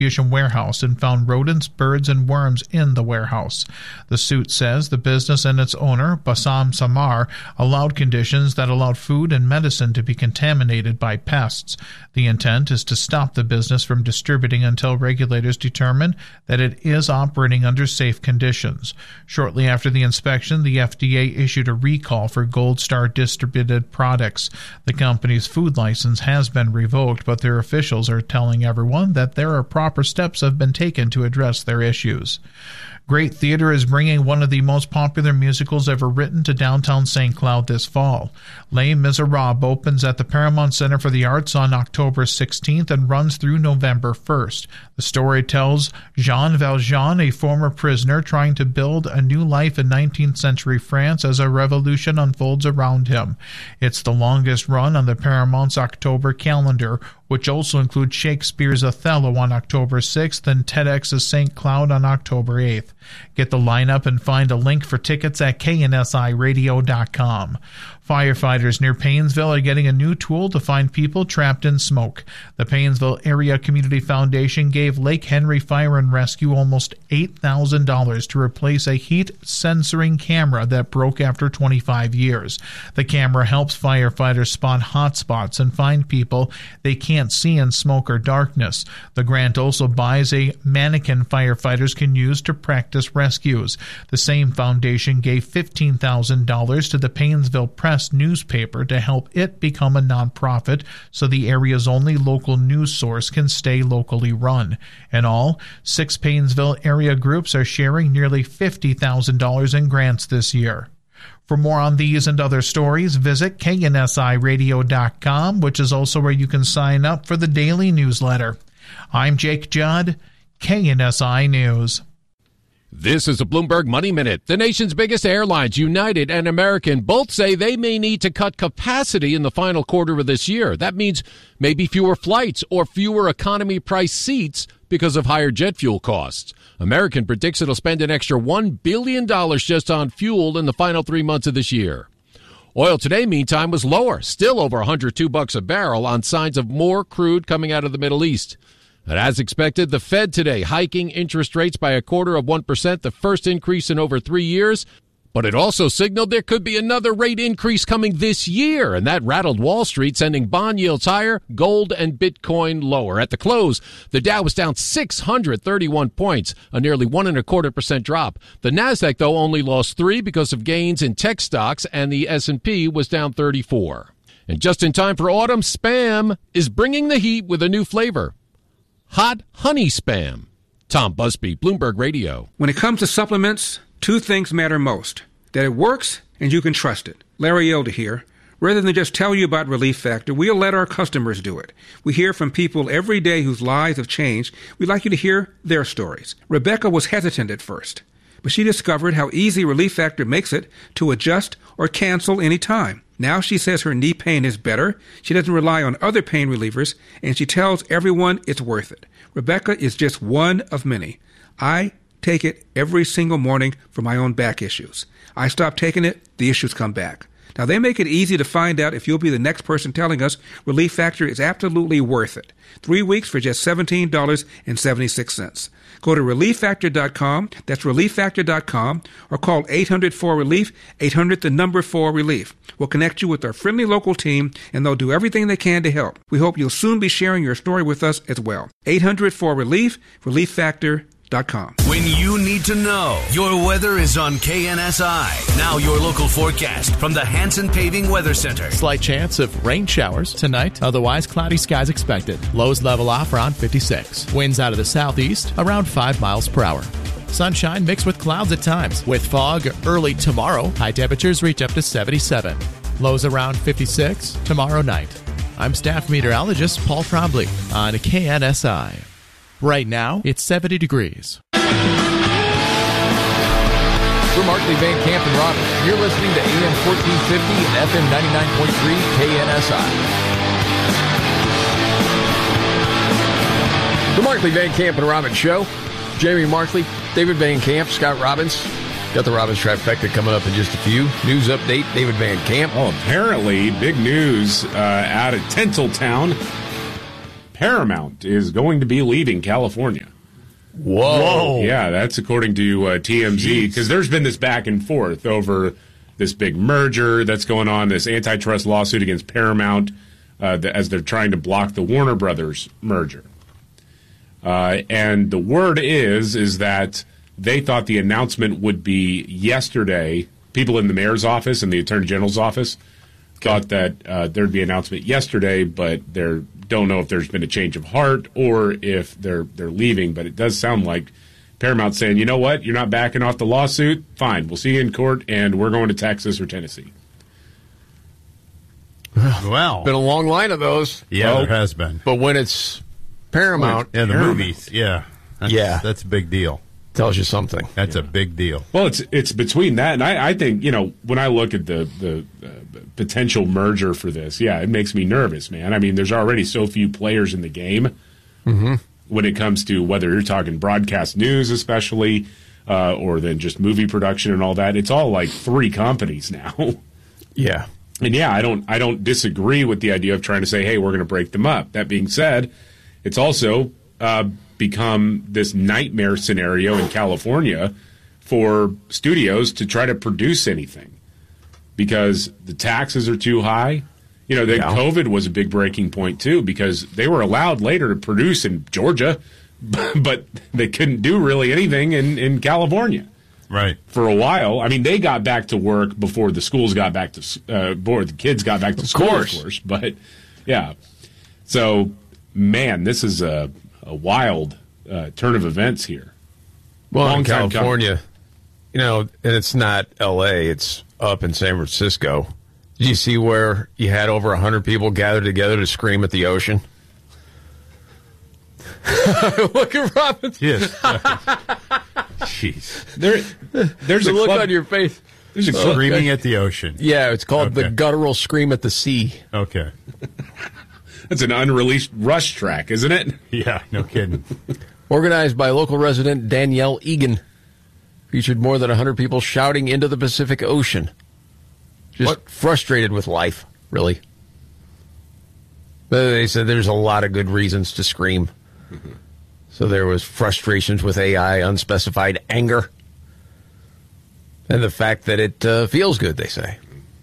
warehouse and found rodents, birds, and worms in the warehouse. The suit says the business and its owner, Bassam Samar, allowed conditions that allowed food and medicine to be contaminated by pests. The intent is to stop the business from distributing until regulators determine that it is operating under safe conditions. Shortly after the inspection, the FDA issued a recall for Gold Star distributed products. The company's food license has been revoked, but their officials are telling everyone that there are proper steps have been taken to address their issues. Great Theater is bringing one of the most popular musicals ever written to downtown St. Cloud this fall. Les Miserables opens at the Paramount Center for the Arts on October 16th and runs through November 1st. The story tells Jean Valjean, a former prisoner trying to build a new life in 19th century France as a revolution unfolds around him. It's the longest run on the Paramount's October calendar, which also includes Shakespeare's Othello on October 6th and TEDx's St. Cloud on October 8th. Get the lineup and find a link for tickets at KNSIRadio.com. Firefighters near Paynesville are getting a new tool to find people trapped in smoke. The Paynesville Area Community Foundation gave Lake Henry Fire and Rescue almost $8,000 to replace a heat-censoring camera that broke after 25 years. The camera helps firefighters spot hot spots and find people they can't see in smoke or darkness. The grant also buys a mannequin firefighters can use to practice rescues. The same foundation gave $15,000 to the Paynesville Press newspaper to help it become a nonprofit so the area's only local news source can stay locally run. In all, 6 Paynesville area groups are sharing nearly $50,000 in grants this year. For more on these and other stories, visit KNSIRadio.com, which is also where you can sign up for the daily newsletter. I'm Jake Judd, KNSI News. This is a Bloomberg Money Minute. The nation's biggest airlines, United and American, both say they may need to cut capacity in the final quarter of this year. That means maybe fewer flights or fewer economy price seats because of higher jet fuel costs. American predicts it'll spend an extra $1 billion just on fuel in the final 3 months of this year. Oil today, meantime, was lower, still over $102 a barrel on signs of more crude coming out of the Middle East. And as expected, the Fed today hiking interest rates by 0.25%, the first increase in over 3 years. But it also signaled there could be another rate increase coming this year, and that rattled Wall Street, sending bond yields higher, gold and Bitcoin lower. At the close, the Dow was down 631 points, a nearly 1.25% drop. The Nasdaq, though, only lost 3 because of gains in tech stocks, and the S&P was down 34. And just in time for autumn, Spam is bringing the heat with a new flavor. Hot honey Spam. Tom Busby, Bloomberg Radio. When it comes to supplements, 2 things matter most: that it works and you can trust it. Larry Elder here. Rather than just tell you about Relief Factor, we'll let our customers do it. We hear from people every day whose lives have changed. We'd like you to hear their stories. Rebecca was hesitant at first, but she discovered how easy Relief Factor makes it to adjust or cancel any time. Now she says her knee pain is better, she doesn't rely on other pain relievers, and she tells everyone it's worth it. Rebecca is just one of many. I take it every single morning for my own back issues. I stop taking it, the issues come back. Now, they make it easy to find out if you'll be the next person telling us Relief Factor is absolutely worth it. 3 weeks for just $17.76. Go to ReliefFactor.com, that's ReliefFactor.com, or call 800-4RELIEF, 800-4RELIEF. We'll connect you with our friendly local team, and they'll do everything they can to help. We hope you'll soon be sharing your story with us as well. 800-4RELIEF, ReliefFactor.com. When you need to know, your weather is on KNSI. Now your local forecast from the Hanson Paving Weather Center. Slight chance of rain showers tonight. Otherwise, cloudy skies expected. Lows level off around 56. Winds out of the southeast around 5 miles per hour. Sunshine mixed with clouds at times. With fog early tomorrow, high temperatures reach up to 77. Lows around 56 tomorrow night. I'm staff meteorologist Paul Trombley on KNSI. Right now, it's 70 degrees. For Markley, Van Camp, and Robbins, you're listening to AM 1450 and FM 99.3 KNSI. The Markley, Van Camp, and Robbins Show. Jamie Markley, David Van Camp, Scott Robbins. Got the Robbins trifecta coming up in just a few. News update, David Van Camp. Oh, apparently, big news out of Tinseltown. Paramount is going to be leaving California. Whoa. Yeah, that's according to TMZ, because there's been this back and forth over this big merger that's going on, this antitrust lawsuit against Paramount as they're trying to block the Warner Brothers merger. And the word is that they thought the announcement would be yesterday. People in the mayor's office and the attorney general's office thought that there'd be an announcement yesterday, but they don't know if there's been a change of heart or if they're leaving. But it does sound like Paramount saying, you know what, you're not backing off the lawsuit? Fine, we'll see you in court, and we're going to Texas or Tennessee. Well, Been a long line of those. Yeah, there has been. But when it's Paramount. Yeah, the movies. Yeah. That's a big deal. Tells you something. That's a big deal. Well, it's between that, and I think, when I look at the potential merger for this, it makes me nervous, man. I mean, there's already so few players in the game when it comes to whether you're talking broadcast news especially, or then just movie production and all that. It's all like 3 companies now. Yeah. And I don't disagree with the idea of trying to say, hey, we're going to break them up. That being said, it's also become this nightmare scenario in California for studios to try to produce anything because the taxes are too high. COVID was a big breaking point too because they were allowed later to produce in Georgia, but they couldn't do really anything in California. Right. For a while. I mean, they got back to work before the schools got back to the kids got back to school, of course. But yeah. So, man, this is a wild turn of events here. Well, in California, and it's not L.A., it's up in San Francisco. Did you see where you had over 100 people gathered together to scream at the ocean? Look at Robin. Yes. Jeez. There's a look club, on your face. There's a screaming at the ocean. Yeah, it's called the Guttural Scream at the Sea. Okay. That's an unreleased Rush track, isn't it? Yeah, no kidding. Organized by local resident Danielle Egan. Featured more than 100 people shouting into the Pacific Ocean. Just frustrated with life, really. They said there's a lot of good reasons to scream. Mm-hmm. So there was frustrations with AI, unspecified anger, and the fact that it feels good, they say.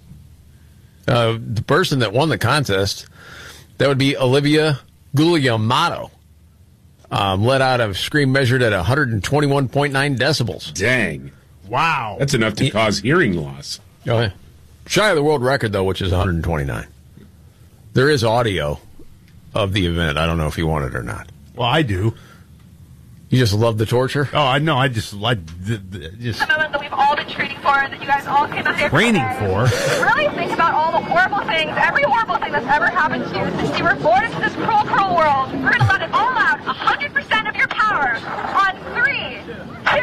The person that won the contest, that would be Olivia Guglielmato, let out a scream measured at 121.9 decibels. Dang. Wow. That's enough to cause hearing loss. Oh, yeah. Shy of the world record, though, which is 129. There is audio of the event. I don't know if you want it or not. Well, I do. You just love the torture? Oh, I know. I just the moment that we've all been training for, that you guys all came out here training for. Really think about all the horrible things, every horrible thing that's ever happened to you since you were born into this cruel, cruel world. We're going to let it all out, 100% of your power, on 3, 2,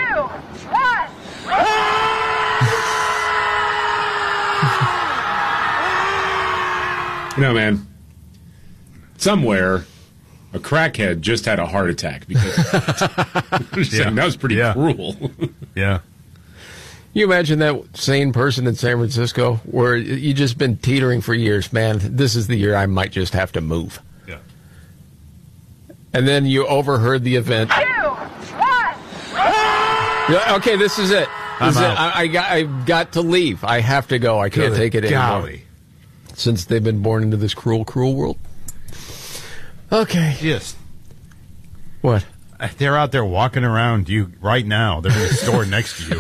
1. Man, somewhere a crackhead just had a heart attack because that was pretty cruel. Yeah. You imagine that sane person in San Francisco where you just been teetering for years, man, this is the year I might just have to move. Yeah. And then you overheard the event. 2, 1. Okay, this is it. I got to leave. I have to go. I can't take it anymore. Since they've been born into this cruel, cruel world. Okay. Yes. What? They're out there walking around you right now. They're in the store next to you.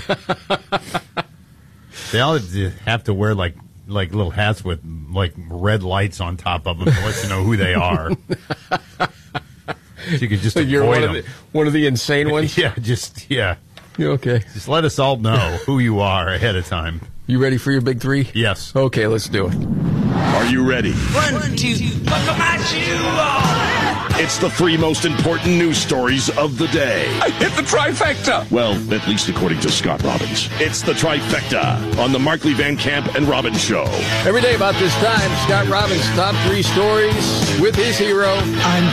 They all have to wear like little hats with like red lights on top of them to let you know who they are. So you could just avoid them. One of the insane ones? Yeah. Okay. Just let us all know who you are ahead of time. You ready for your big 3? Yes. Okay, let's do it. Are you ready? 1, 2, welcome at you all. It's the 3 most important news stories of the day. I hit the trifecta. Well, at least according to Scott Robbins. It's the trifecta on the Markley Van Camp and Robbins Show. Every day about this time, Scott Robbins' top 3 stories with his hero. I'm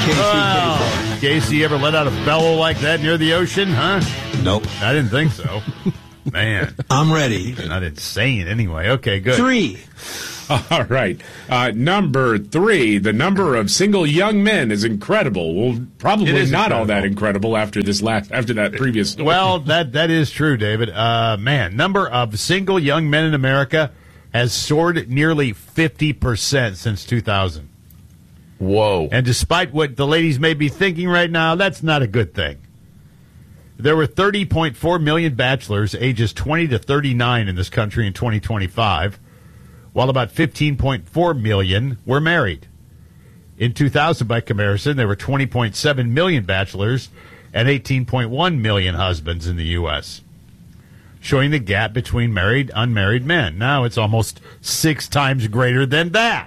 Casey. Casey, ever let out a bellow like that near the ocean, huh? Nope. I didn't think so. Man. I'm ready. He's not insane anyway. Okay, good. 3. All right. Number 3, the number of single young men is incredible. Well, probably not all that incredible after that previous story. Well, that is true, David. Man, number of single young men in America has soared nearly 50% since 2000. Whoa. And despite what the ladies may be thinking right now, that's not a good thing. There were 30.4 million bachelors ages 20 to 39 in this country in 2025, while about 15.4 million were married. In 2000, by comparison, there were 20.7 million bachelors and 18.1 million husbands in the U.S., showing the gap between married and unmarried men. Now it's almost 6 times greater than that.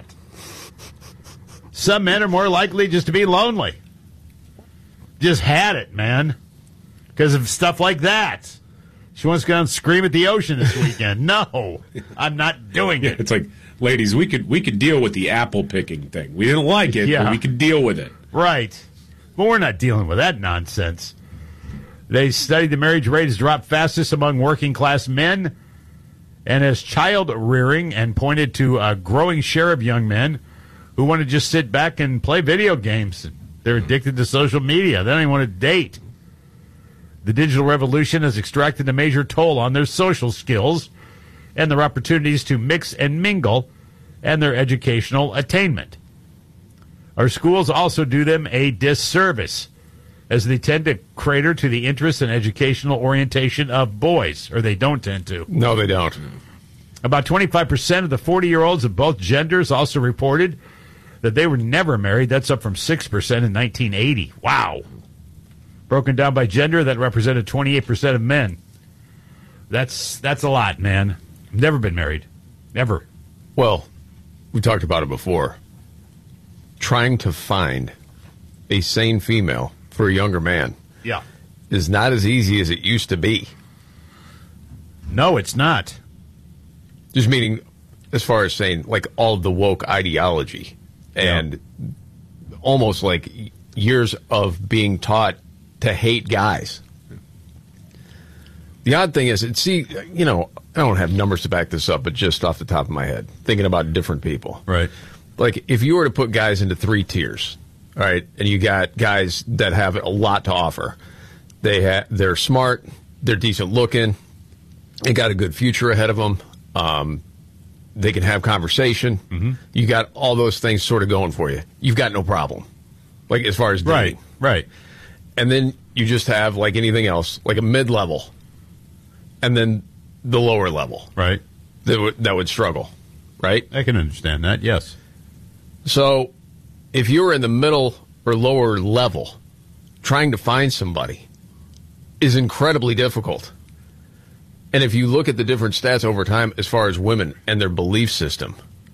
Some men are more likely just to be lonely. Just had it, man. Because of stuff like that. She wants to go out and scream at the ocean this weekend. No, I'm not doing it. It's like, ladies, we could deal with the apple picking thing. We didn't like it, but we could deal with it. Right. But we're not dealing with that nonsense. They studied the marriage rate has dropped fastest among working class men and as child rearing, and pointed to a growing share of young men who want to just sit back and play video games. They're addicted to social media. They don't even want to date. The digital revolution has extracted a major toll on their social skills and their opportunities to mix and mingle and their educational attainment. Our schools also do them a disservice, as they tend to cater to the interests and educational orientation of boys, or they don't tend to. No, they don't. About 25% of the 40-year-olds of both genders also reported that they were never married. That's up from 6% in 1980. Wow. Broken down by gender, that represented 28% of men. That's a lot, man. Never been married. Never. Well, we talked about it before. Trying to find a sane female for a younger man is not as easy as it used to be. No, it's not. Just meaning, as far as saying, like, all of the woke ideology and almost like years of being taught to hate guys. The odd thing is, I don't have numbers to back this up, but just off the top of my head, thinking about different people. Right. Like, if you were to put guys into 3 tiers, all right, and you got guys that have a lot to offer. They're smart, they're decent looking, they got a good future ahead of them. They can have conversation. Mm-hmm. You got all those things sort of going for you. You've got no problem, like, as far as dating. Right. And then you just have, like anything else, like a mid-level, and then the lower level. Right. That would struggle, right? I can understand that, yes. So if you were in the middle or lower level, trying to find somebody is incredibly difficult. And if you look at the different stats over time as far as women and their belief system,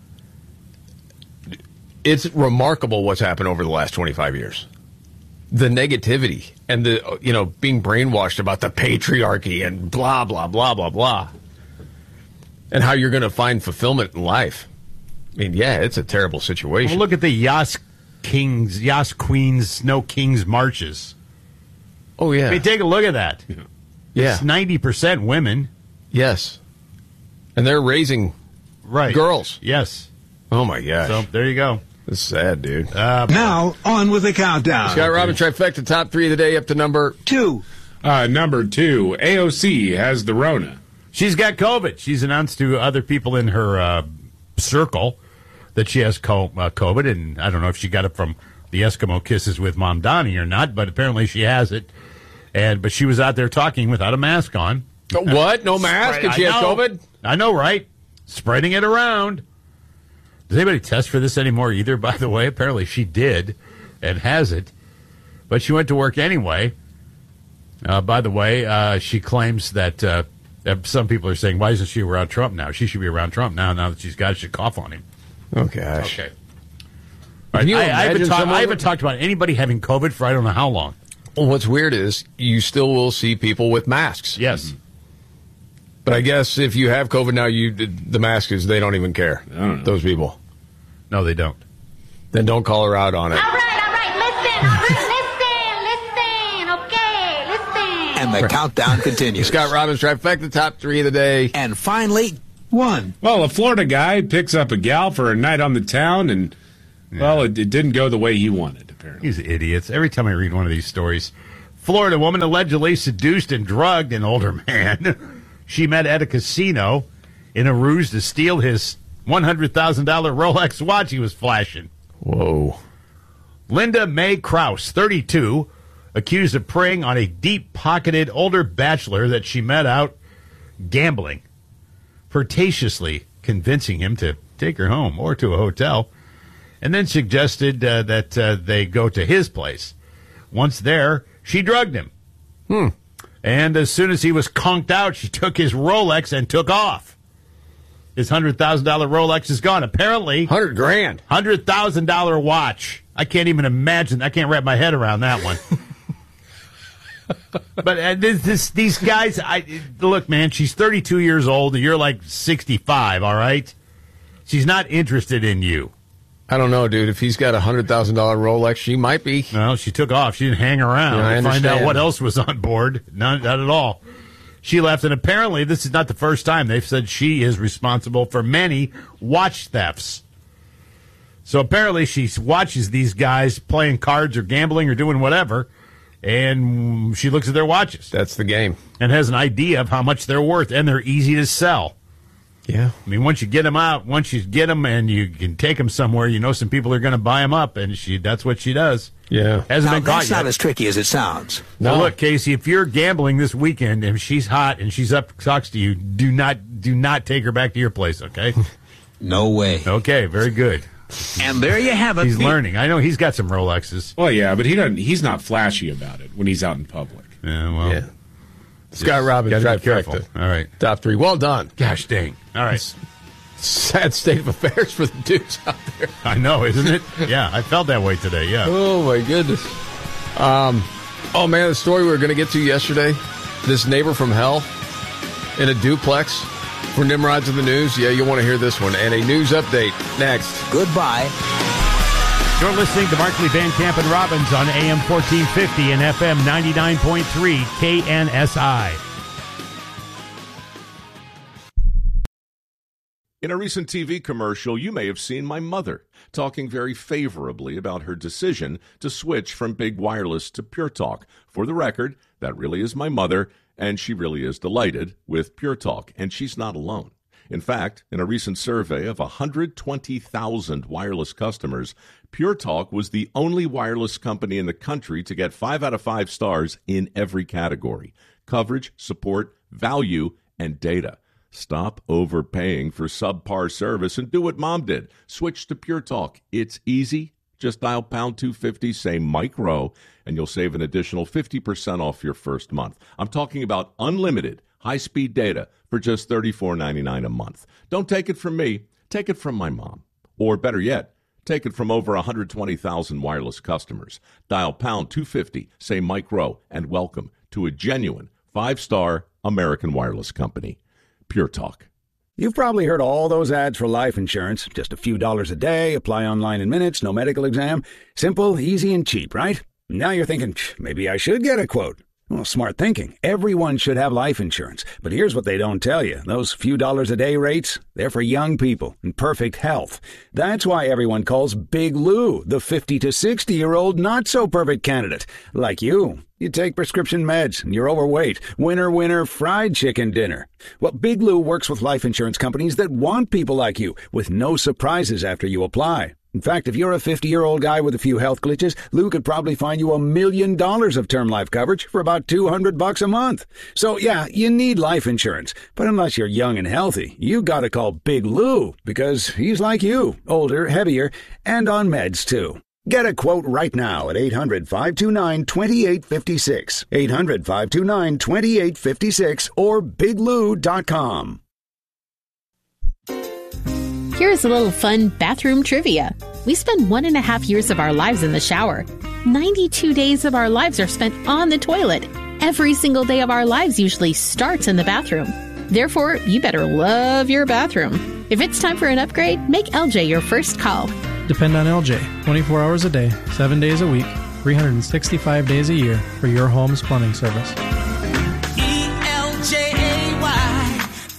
it's remarkable what's happened over the last 25 years. The negativity and the, being brainwashed about the patriarchy and blah, blah, blah, blah, blah. And how you're going to find fulfillment in life. I mean, it's a terrible situation. Well, look at the Yas Queens, Snow Kings marches. Oh, yeah. I mean, take a look at that. Yeah. It's 90% women. Yes. And they're raising girls. Yes. Oh, my gosh. So, there you go. It's sad, dude. Now, on with the countdown. Scott Robin trifecta, top 3 of the day, up to number 2. Number 2, AOC has the Rona. She's got COVID. She's announced to other people in her circle that she has COVID, and I don't know if she got it from the Eskimo Kisses with Mom Donnie or not, but apparently she has it. But she was out there talking without a mask on. What? No mask? Did she have COVID? I know, right? Spreading it around. Does anybody test for this anymore either, by the way? Apparently she did and has it. But she went to work anyway. By the way, she claims that some people are saying, why isn't she around Trump now? She should be around Trump now that she's got it. She should cough on him. Oh, gosh. Okay. Right. I haven't talked about anybody having COVID for I don't know how long. Well, what's weird is you still will see people with masks. Yes. But I guess if you have COVID now, the mask is, they don't even care. Those people. No, they don't. Then don't call her out on it. All right, listen, okay, listen. And the countdown continues. Scott Robbins trifecta, top 3 of the day. And finally, 1. Well, a Florida guy picks up a gal for a night on the town, and, well, it didn't go the way he wanted, apparently. These idiots. Every time I read one of these stories. Florida woman allegedly seduced and drugged an older man she met at a casino in a ruse to steal his $100,000 Rolex watch he was flashing. Whoa. Linda Mae Krause, 32, accused of preying on a deep-pocketed older bachelor that she met out gambling, flirtatiously convincing him to take her home or to a hotel, and then suggested that they go to his place. Once there, she drugged him. And as soon as he was conked out, she took his Rolex and took off. His $100,000 Rolex is gone. Apparently, $100,000. $100,000 watch. I can't even imagine. I can't wrap my head around that one. But these guys, look, man, she's 32 years old, and you're like 65, all right? She's not interested in you. I don't know, dude. If he's got a $100,000 Rolex, she might be. No, she took off. She didn't hang around to find out what else was on board. Not at all. She left, and apparently this is not the first time. They've said she is responsible for many watch thefts. So apparently she watches these guys playing cards or gambling or doing whatever, and she looks at their watches. That's the game. And has an idea of how much they're worth, and they're easy to sell. Yeah. I mean, once you get them out, once you get them and you can take them somewhere, you know some people are going to buy them up, and that's what she does. Yeah. Hasn't been caught that's yet. not as tricky as it sounds. No. Now look, Casey, if you're gambling this weekend and she's hot and she's up talks to you, do not take her back to your place, okay? No way. Okay, very good. And there you have it. He's learning. I know he's got some Rolexes. Well, yeah, but he's not flashy about it when he's out in public. Yeah, well. Yeah. Scott Robbins, trifecta. All right. Top 3. Well done. Gosh dang. All right. Sad state of affairs for the dudes out there. I know, isn't it? Yeah, I felt that way today, yeah. Oh, my goodness. Oh, man, the story we were going to get to yesterday, this neighbor from hell in a duplex for Nimrods of the News. Yeah, you'll want to hear this one. And a news update next. Goodbye. You're listening to Markley, Van Camp, and Robbins on AM 1450 and FM 99.3 KNSI. In a recent TV commercial, you may have seen my mother talking very favorably about her decision to switch from Big Wireless to Pure Talk. For the record, that really is my mother, and she really is delighted with Pure Talk, and she's not alone. In fact, in a recent survey of 120,000 wireless customers, Pure Talk was the only wireless company in the country to get 5 out of 5 stars in every category: coverage, support, value, and data. Stop overpaying for subpar service and do what Mom did. Switch to Pure Talk. It's easy. Just dial pound 250, say Mike Rowe, and you'll save an additional 50% off your first month. I'm talking about unlimited high-speed data for just $34.99 a month. Don't take it from me. Take it from my mom. Or better yet, take it from over 120,000 wireless customers. Dial pound 250, say Mike Rowe, and welcome to a genuine 5-star American wireless company. Pure Talk. You've probably heard all those ads for life insurance. Just a few dollars a day, apply online in minutes, no medical exam. Simple, easy, and cheap, right? Now you're thinking, maybe I should get a quote. Well, smart thinking. Everyone should have life insurance. But here's what they don't tell you. Those few dollars a day rates, they're for young people in perfect health. That's why everyone calls Big Lou the 50 to 60-year-old not-so-perfect candidate. Like you. You take prescription meds, and you're overweight. Winner, fried chicken dinner. Well, Big Lou works with life insurance companies that want people like you, with no surprises after you apply. In fact, if you're a 50-year-old guy with a few health glitches, Lou could probably find you $1 million of term life coverage for about $200 a month. So, yeah, you need life insurance. But unless you're young and healthy, you gotta call Big Lou, because he's like you, older, heavier, and on meds, too. Get a quote right now at 800-529-2856. 800-529-2856 or biglou.com. Here's a little fun bathroom trivia. We spend 1.5 years of our lives in the shower. 92 days of our lives are spent on the toilet. Every single day of our lives usually starts in the bathroom. Therefore, you better love your bathroom. If it's time for an upgrade, make LJ your first call. Depend on LJ 24 hours a day, 7 days a week, 365 days a year for your home's plumbing service.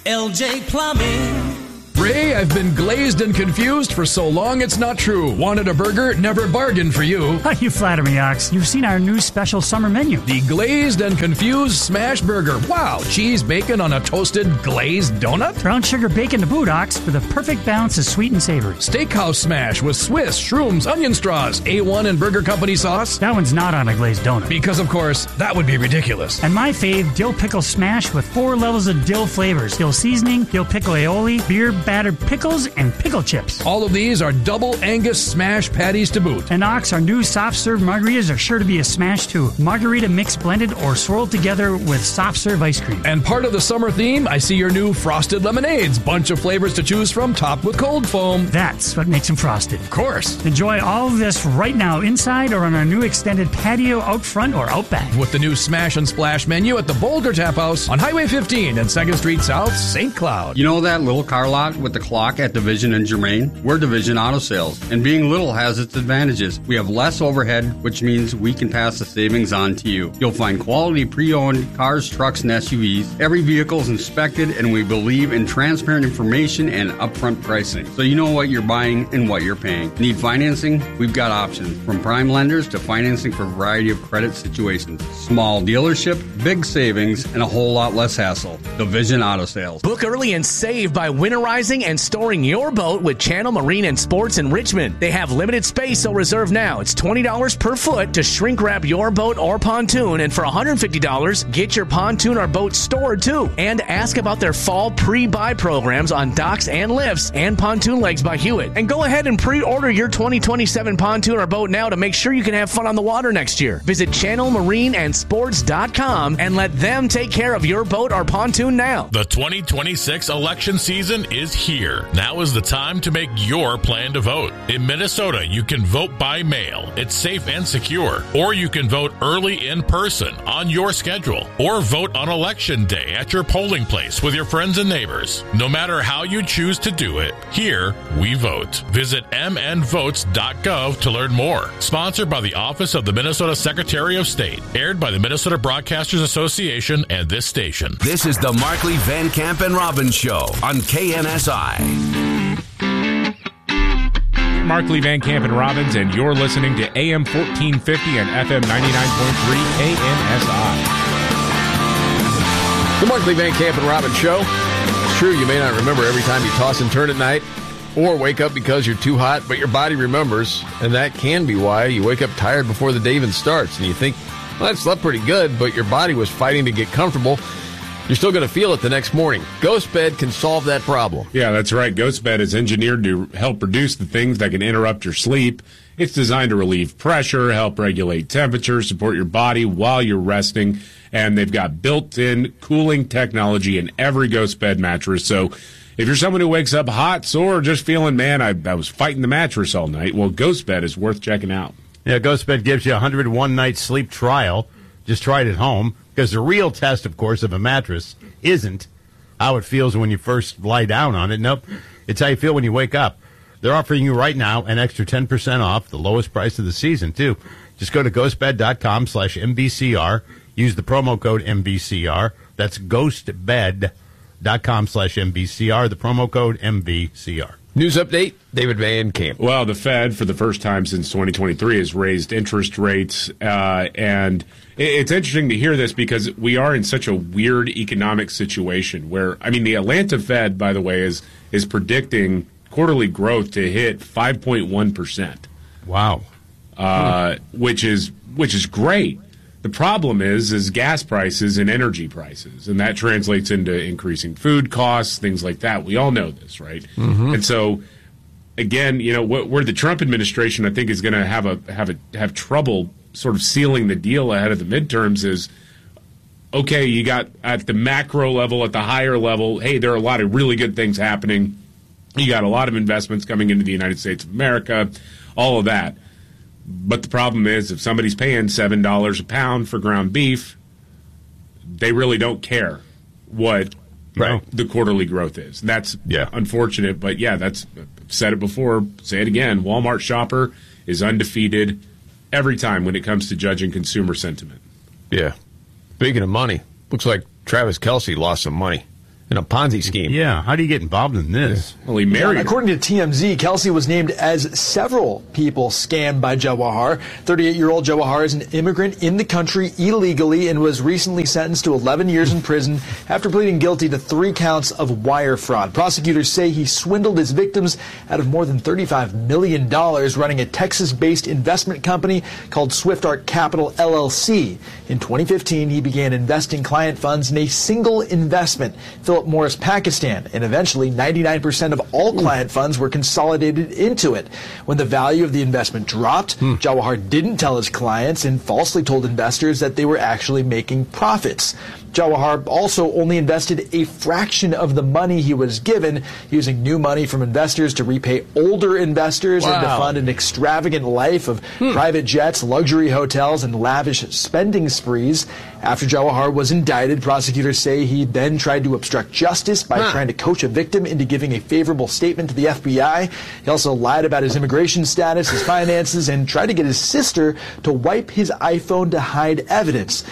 LJ Plumbing. Ray, I've been glazed and confused for so long it's not true. Wanted a burger, never bargained for you. You flatter me, Ox. You've seen our new special summer menu. The Glazed and Confused Smash Burger. Wow, cheese bacon on a toasted glazed donut? Brown sugar bacon to boot, Ox, for the perfect balance of sweet and savory. Steakhouse smash with Swiss, shrooms, onion straws, A1 and Burger Company sauce? That one's not on a glazed donut. Because, of course, that would be ridiculous. And my fave, dill pickle smash with 4 levels of dill flavors. Dill seasoning, dill pickle aioli, beer battered pickles, and pickle chips. All of these are double Angus smash patties to boot. And Ox, our new soft serve margaritas are sure to be a smash too. Margarita mix blended or swirled together with soft serve ice cream. And part of the summer theme, I see your new frosted lemonades. Bunch of flavors to choose from, topped with cold foam. That's what makes them frosted. Of course. Enjoy all of this right now inside or on our new extended patio out front or out back. With the new Smash and Splash menu at the Boulder Tap House on Highway 15 and 2nd Street South, St. Cloud. You know that little car lot with the clock at Division and Germain? We're Division Auto Sales, and being little has its advantages. We have less overhead, which means we can pass the savings on to you. You'll find quality pre-owned cars, trucks, and SUVs. Every vehicle is inspected, and we believe in transparent information and upfront pricing, so you know what you're buying and what you're paying. Need financing? We've got options, from prime lenders to financing for a variety of credit situations. Small dealership, big savings, and a whole lot less hassle. Division Auto Sales. Book early and save by winterizing and storing your boat with Channel Marine and Sports in Richmond. They have limited space, so reserve now. It's $20 per foot to shrink wrap your boat or pontoon, and for $150, get your pontoon or boat stored too. And ask about their fall pre-buy programs on docks and lifts and pontoon legs by Hewitt. And go ahead and pre-order your 2027 pontoon or boat now to make sure you can have fun on the water next year. Visit channelmarineandsports.com and let them take care of your boat or pontoon now. The 2026 election season is here. Now is the time to make your plan to vote. In Minnesota, you can vote by mail. It's safe and secure. Or you can vote early in person on your schedule. Or vote on Election Day at your polling place with your friends and neighbors. No matter how you choose to do it, here we vote. Visit mnvotes.gov to learn more. Sponsored by the Office of the Minnesota Secretary of State. Aired by the Minnesota Broadcasters Association and this station. This is the Markley, Van Camp, and Robbins Show on KNSI. Markley, Van Camp, and Robbins, and you're listening to AM 1450 and FM 99.3 KNSI. The Markley, Van Camp, and Robbins Show. It's true, you may not remember every time you toss and turn at night or wake up because you're too hot, but your body remembers, and that can be why you wake up tired before the day even starts, and you think, well, I slept pretty good, but your body was fighting to get comfortable. You're still going to feel it the next morning. GhostBed can solve that problem. Yeah, that's right. GhostBed is engineered to help reduce the things that can interrupt your sleep. It's designed to relieve pressure, help regulate temperature, support your body while you're resting, and they've got built-in cooling technology in every GhostBed mattress. So if you're someone who wakes up hot, sore, or just feeling, man, I was fighting the mattress all night, well, GhostBed is worth checking out. Yeah, GhostBed gives you a 101-night sleep trial. Just try it at home. Because the real test, of course, of a mattress isn't how it feels when you first lie down on it. Nope. It's how you feel when you wake up. They're offering you right now an extra 10% off, the lowest price of the season, too. Just go to ghostbed.com/MBCR. Use the promo code MBCR. That's ghostbed.com/MBCR. The promo code MBCR. News update, David Van Camp. Well, the Fed, for the first time since 2023, has raised interest rates, and it's interesting to hear this because we are in such a weird economic situation where, I mean, the Atlanta Fed, by the way, is predicting quarterly growth to hit 5.1%. Wow. Which is great. The problem is gas prices and energy prices, and that translates into increasing food costs, things like that. We all know this, right? Mm-hmm. And so, again, you know, where the Trump administration, I think, is going to have trouble sort of sealing the deal ahead of the midterms is, okay, you got at the macro level, at the higher level, hey, there are a lot of really good things happening. You got a lot of investments coming into the United States of America, all of that. But the problem is, if somebody's paying $7 a pound for ground beef, they really don't care what the quarterly growth is. That's unfortunate, but I've said it before, say it again. Walmart shopper is undefeated every time when it comes to judging consumer sentiment. Yeah. Speaking of money, looks like Travis Kelce lost some money. in a Ponzi scheme. Yeah, how do you get involved in this? Well, he married her. According to TMZ, Kelsey was named as several people scammed by Jawahar. 38-year-old Jawahar is an immigrant in the country illegally and was recently sentenced to 11 years in prison after pleading guilty to 3 counts of wire fraud. Prosecutors say he swindled his victims out of more than $35 million running a Texas-based investment company called SwiftArt Capital LLC. In 2015, he began investing client funds in a single investment, Philip Morris Pakistan, and eventually 99% of all client funds were consolidated into it. When the value of the investment dropped, Jawahar didn't tell his clients and falsely told investors that they were actually making profits. Jawahar also only invested a fraction of the money he was given, using new money from investors to repay older investors and to fund an extravagant life of private jets, luxury hotels, and lavish spending sprees. After Jawahar was indicted, prosecutors say he then tried to obstruct justice by trying to coach a victim into giving a favorable statement to the FBI. He also lied about his immigration status, his finances, and tried to get his sister to wipe his iPhone to hide evidence.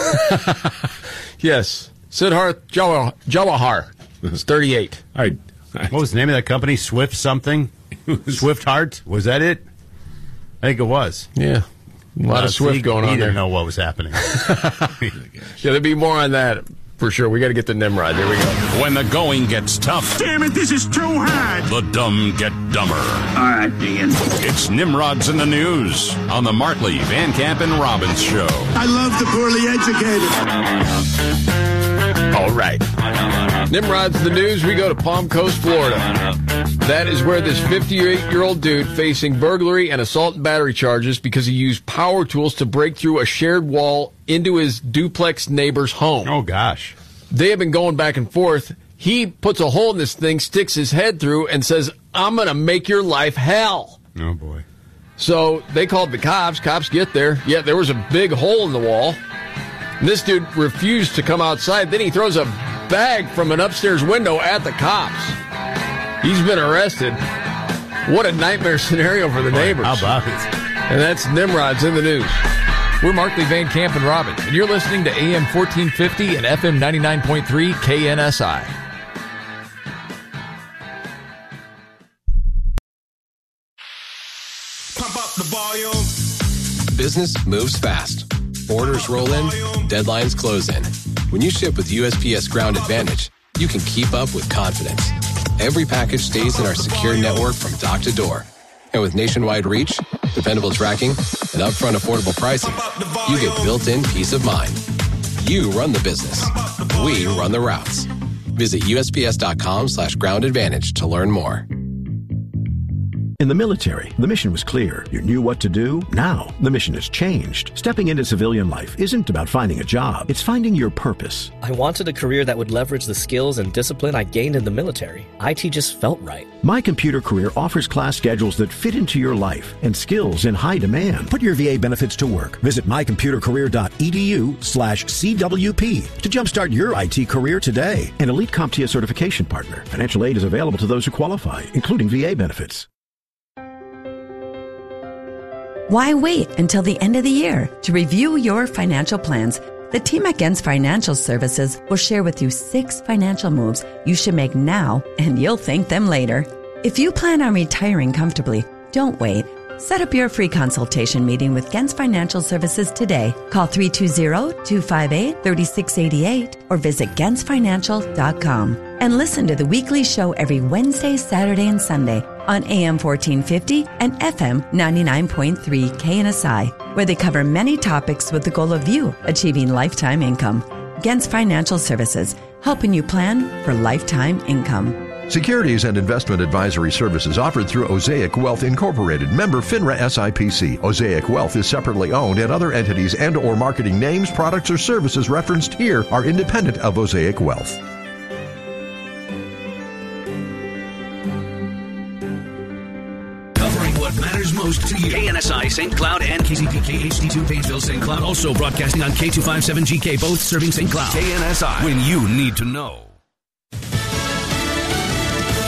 Yes. Siddharth Jawahar is 38. What was the name of that company? Swift something? Swift Heart? Was that it? I think it was. Yeah. A lot of Swift going on there. He didn't know what was happening. Yeah, there'll be more on that for sure. We got to get to Nimrod. There we go. When the going gets tough. Damn it, this is too hard. The dumb get dumber. All right, Dean. It's Nimrod's in the News on the Markley, Van Camp, and Robbins Show. I love the poorly educated. All right. Nimrod's the News. We go to Palm Coast, Florida. That is where this 58-year-old dude facing burglary and assault and battery charges because he used power tools to break through a shared wall into his duplex neighbor's home. Oh, gosh. They have been going back and forth. He puts a hole in this thing, sticks his head through, and says, "I'm going to make your life hell." Oh, boy. So they called the cops. Cops get there. Yeah, there was a big hole in the wall. And this dude refused to come outside. Then he throws a bag from an upstairs window at the cops. He's been arrested. What a nightmare scenario for the neighbors. How about it? And that's Nimrod's in the News. We're Markley, Van Camp, and Robbins, and you're listening to AM 1450 and FM 99.3 KNSI. Pump up the volume. Business moves fast. Orders roll in, deadlines close in. When you ship with USPS Ground Advantage, you can keep up with confidence. Every package stays in our secure network from dock to door. And with nationwide reach, dependable tracking, and upfront affordable pricing, you get built-in peace of mind. You run the business. We run the routes. Visit USPS.com/Ground Advantage to learn more. In the military, the mission was clear. You knew what to do. Now, the mission has changed. Stepping into civilian life isn't about finding a job. It's finding your purpose. I wanted a career that would leverage the skills and discipline I gained in the military. IT just felt right. My Computer Career offers class schedules that fit into your life and skills in high demand. Put your VA benefits to work. Visit mycomputercareer.edu/CWP to jumpstart your IT career today. An elite CompTIA certification partner. Financial aid is available to those who qualify, including VA benefits. Why wait until the end of the year to review your financial plans? The team at Gens Financial Services will share with you 6 financial moves you should make now, and you'll thank them later. If you plan on retiring comfortably, don't wait. Set up your free consultation meeting with Gens Financial Services today. Call 320-258-3688 or visit GensFinancial.com. And listen to the weekly show every Wednesday, Saturday, and Sunday on AM 1450 and FM 99.3 KNSI, where they cover many topics with the goal of you achieving lifetime income. Gens Financial Services, helping you plan for lifetime income. Securities and investment advisory services offered through Osaic Wealth Incorporated, member FINRA SIPC. Osaic Wealth is separately owned, and other entities and or marketing names, products, or services referenced here are independent of Osaic Wealth. Covering what matters most to you. KNSI St. Cloud and KZPK HD2 Painesville St. Cloud. Also broadcasting on K257GK, both serving St. Cloud. KNSI, when you need to know.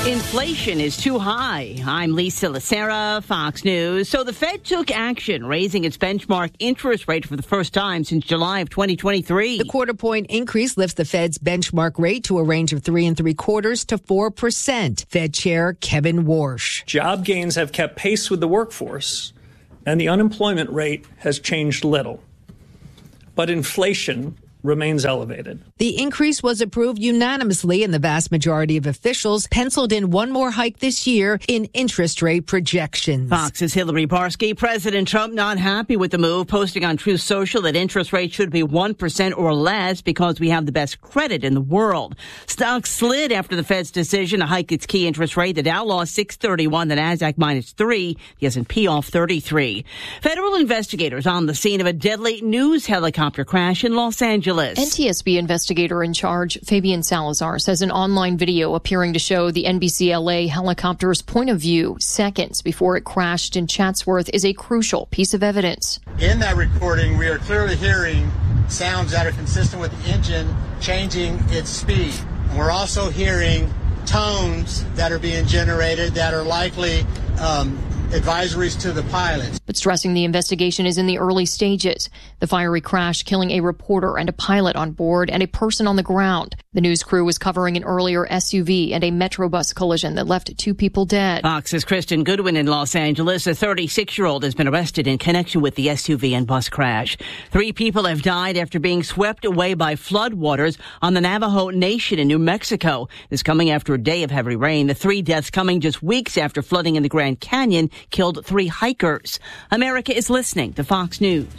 Inflation is too high. I'm Lisa Lacera, Fox News. So the Fed took action, raising its benchmark interest rate for the first time since July of 2023. The quarter-point increase lifts the Fed's benchmark rate to a range of 3.75% to 4%. Fed Chair Kevin Warsh. Job gains have kept pace with the workforce, and the unemployment rate has changed little. But inflation remains elevated. The increase was approved unanimously, and the vast majority of officials penciled in one more hike this year in interest rate projections. Fox's Hillary Barsky. President Trump not happy with the move, posting on Truth Social that interest rates should be 1% or less because we have the best credit in the world. Stocks slid after the Fed's decision to hike its key interest rate. The Dow lost 631, the Nasdaq -3, the S&P off 33. Federal investigators on the scene of a deadly news helicopter crash in Los Angeles. NTSB investigator in charge, Fabian Salazar, says an online video appearing to show the NBC LA helicopter's point of view seconds before it crashed in Chatsworth is a crucial piece of evidence. In that recording, we are clearly hearing sounds that are consistent with the engine changing its speed. And we're also hearing tones that are being generated that are likely advisories to the pilots. But stressing the investigation is in the early stages. The fiery crash killing a reporter and a pilot on board and a person on the ground. The news crew was covering an earlier SUV and a Metrobus collision that left 2 people dead. Fox's Kristen Goodwin in Los Angeles. A 36-year-old has been arrested in connection with the SUV and bus crash. 3 people have died after being swept away by floodwaters on the Navajo Nation in New Mexico. This coming after a day of heavy rain. The 3 deaths coming just weeks after flooding in the Grand Canyon killed 3 hikers. America is listening to Fox News.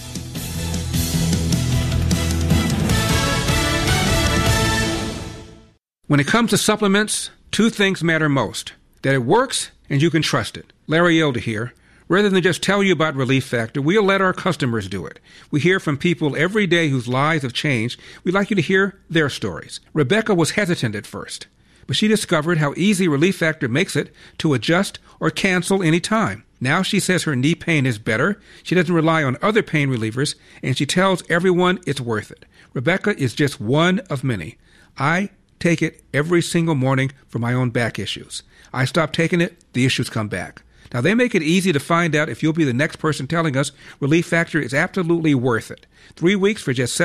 When it comes to supplements, 2 things matter most. That it works and you can trust it. Larry Elder here. Rather than just tell you about Relief Factor, we'll let our customers do it. We hear from people every day whose lives have changed. We'd like you to hear their stories. Rebecca was hesitant at first, but she discovered how easy Relief Factor makes it to adjust or cancel any time. Now she says her knee pain is better, she doesn't rely on other pain relievers, and she tells everyone it's worth it. Rebecca is just one of many. I take it every single morning for my own back issues. I stop taking it, the issues come back. Now, they make it easy to find out if you'll be the next person telling us Relief Factor is absolutely worth it. 3 weeks for just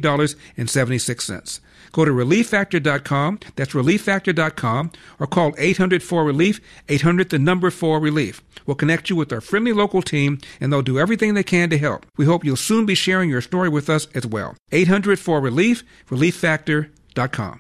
$17.76. Go to ReliefFactor.com, that's ReliefFactor.com, or call 800-4RELIEF, 800-4RELIEF. We'll connect you with our friendly local team, and they'll do everything they can to help. We hope you'll soon be sharing your story with us as well. 800-4RELIEF, ReliefFactor.com.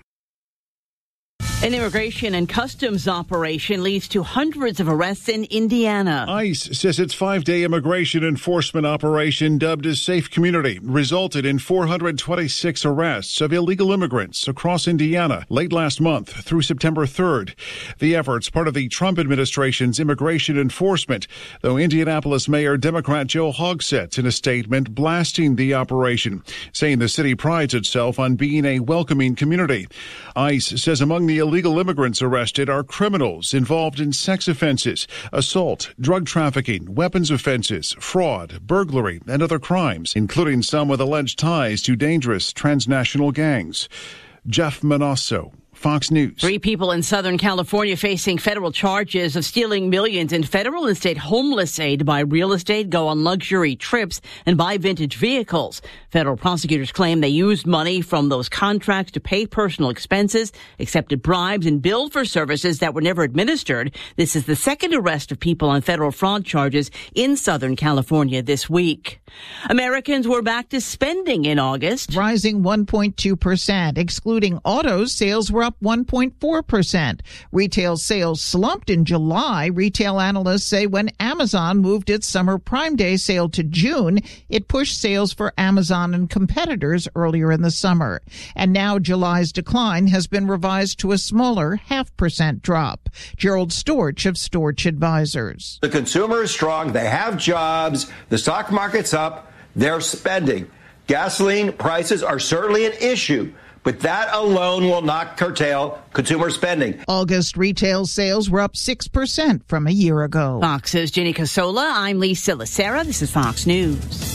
An immigration and customs operation leads to hundreds of arrests in Indiana. ICE says its 5-day immigration enforcement operation, dubbed as Safe Community, resulted in 426 arrests of illegal immigrants across Indiana late last month through September 3rd. The effort's part of the Trump administration's immigration enforcement, though Indianapolis Mayor Democrat Joe Hogsett in a statement blasting the operation, saying the city prides itself on being a welcoming community. ICE says among the illegal immigrants arrested are criminals involved in sex offenses, assault, drug trafficking, weapons offenses, fraud, burglary, and other crimes, including some with alleged ties to dangerous transnational gangs. Jeff Manasso, Fox News. 3 people in Southern California facing federal charges of stealing millions in federal and state homeless aid, buy real estate, go on luxury trips, and buy vintage vehicles. Federal prosecutors claim they used money from those contracts to pay personal expenses, accepted bribes, and billed for services that were never administered. This is the second arrest of people on federal fraud charges in Southern California this week. Americans were back to spending in August, rising 1.2%. Excluding autos, sales were up 1.4%. Retail sales slumped in July. Retail analysts say when Amazon moved its summer Prime Day sale to June, it pushed sales for Amazon and competitors earlier in the summer. And now July's decline has been revised to a smaller 0.5% drop. Gerald Storch of Storch Advisors. The consumer is strong. They have jobs. The stock market's up. They're spending. Gasoline prices are certainly an issue, but that alone will not curtail consumer spending. August retail sales were up 6% from a year ago. Fox's Ginny Casola. I'm Lisa Lacera. This is Fox News.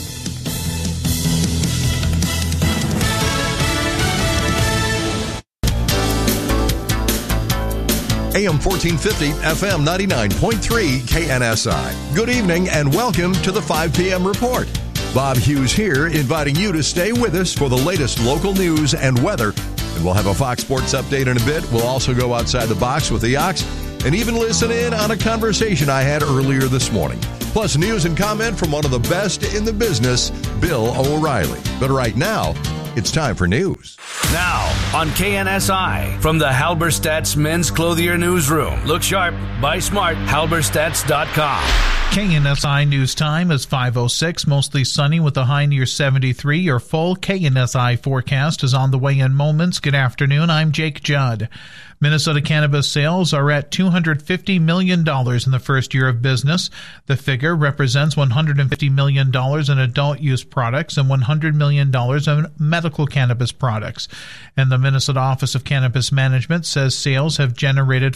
AM 1450, FM 99.3 KNSI. Good evening and welcome to the 5 p.m. report. Bob Hughes here, inviting you to stay with us for the latest local news and weather. And we'll have a Fox Sports update in a bit. We'll also go outside the box with the Ox and even listen in on a conversation I had earlier this morning. Plus news and comment from one of the best in the business, Bill O'Reilly. But right now, it's time for news. Now, on KNSI, from the Halberstadt's Men's Clothier Newsroom. Look sharp, buy smart, halberstadts.com. KNSI News Time is 5:06, mostly sunny with a high near 73. Your full KNSI forecast is on the way in moments. Good afternoon, I'm Jake Judd. Minnesota cannabis sales are at $250 million in the first year of business. The figure represents $150 million in adult use products and $100 million in medical cannabis products. And the Minnesota Office of Cannabis Management says sales have generated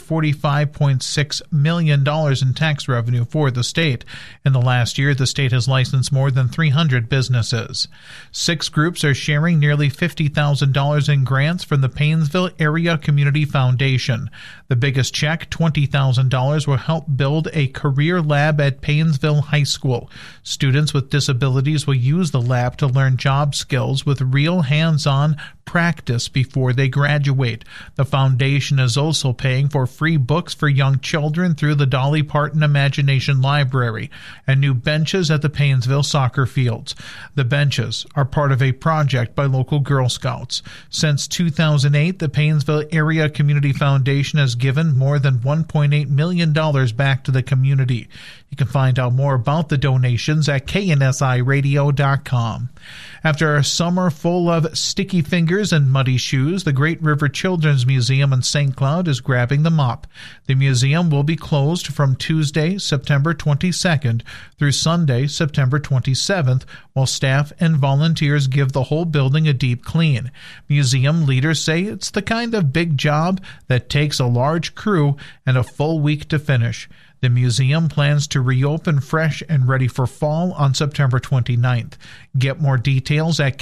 $45.6 million in tax revenue for the state. In the last year, the state has licensed more than 300 businesses. 6 groups are sharing nearly $50,000 in grants from the Paynesville Area Community Foundation. The biggest check, $20,000, will help build a career lab at Paynesville High School. Students with disabilities will use the lab to learn job skills with real hands-on practice before they graduate. The foundation is also paying for free books for young children through the Dolly Parton Imagination Library and new benches at the Paynesville soccer fields. The benches are part of a project by local Girl Scouts. Since 2008, the Paynesville Area Community Foundation has given more than $1.8 million back to the community. You can find out more about the donations at KNSIRadio.com. After a summer full of sticky fingers and muddy shoes, the Great River Children's Museum in St. Cloud is grabbing the mop. The museum will be closed from Tuesday, September 22nd through Sunday, September 27th, while staff and volunteers give the whole building a deep clean. Museum leaders say it's the kind of big job that takes a large crew and a full week to finish. The museum plans to reopen fresh and ready for fall on September 29th. Get more details at